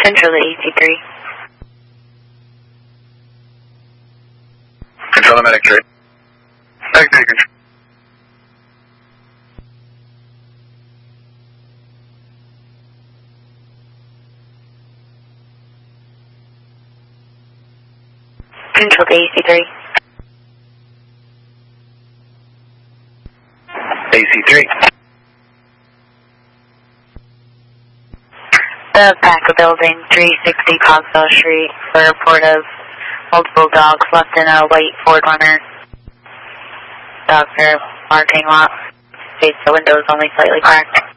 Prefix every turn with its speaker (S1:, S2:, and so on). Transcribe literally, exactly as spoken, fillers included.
S1: Control to A C three.
S2: Control to medic three. Medic three, control.
S1: Control to A C three.
S2: A C three.
S1: The back of building three sixty Cogswell Street for a report of multiple dogs left in a white Ford Runner. Dogs are parking lot. Face the windows only slightly cracked.